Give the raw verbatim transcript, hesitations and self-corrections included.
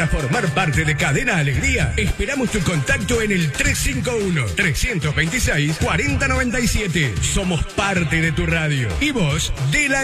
para formar parte de Cadena Alegría, esperamos tu contacto en el tres cinco uno, tres dos seis, cuatro cero nueve siete. Somos parte de tu radio y vos de la